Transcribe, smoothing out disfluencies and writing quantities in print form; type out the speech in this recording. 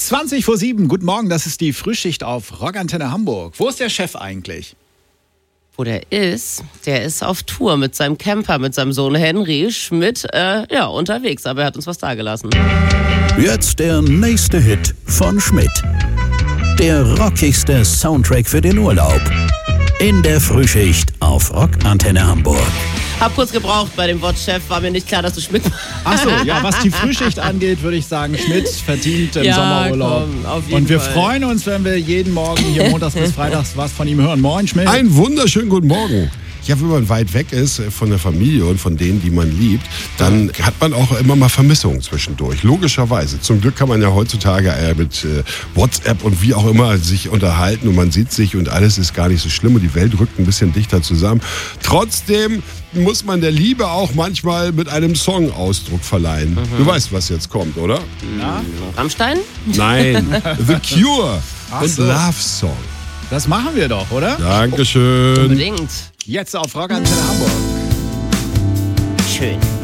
7:20. Guten Morgen, das ist die Frühschicht auf Rockantenne Hamburg. Wo ist der Chef eigentlich? Wo der ist auf Tour mit seinem Camper, mit seinem Sohn Henry Schmidt, unterwegs. Aber er hat uns was dagelassen. Jetzt der nächste Hit von Schmidt. Der rockigste Soundtrack für den Urlaub. In der Frühschicht auf Rockantenne Hamburg. Hab kurz gebraucht bei dem Wort Chef, war mir nicht klar, dass du Schmidt... Achso, ja, was die Frühschicht angeht, würde ich sagen, Schmidt verdient im Sommerurlaub. Komm, auf jeden Und wir Fall. freuen uns, wenn wir jeden Morgen hier montags bis freitags was von ihm hören. Moin, Schmidt. Einen wunderschönen guten Morgen. Ja, wenn man weit weg ist von der Familie und von denen, die man liebt, dann hat man auch immer mal Vermissungen zwischendurch. Logischerweise. Zum Glück kann man ja heutzutage mit WhatsApp und wie auch immer sich unterhalten und man sieht sich und alles ist gar nicht so schlimm und die Welt rückt ein bisschen dichter zusammen. Trotzdem muss man der Liebe auch manchmal mit einem Song Ausdruck verleihen. Du weißt, was jetzt kommt, oder? Na? Rammstein? Nein, The Cure Ach und so. Love Song. Das machen wir doch, oder? Dankeschön. Unbedingt. Jetzt auf Rockantenne Hamburg. Schön.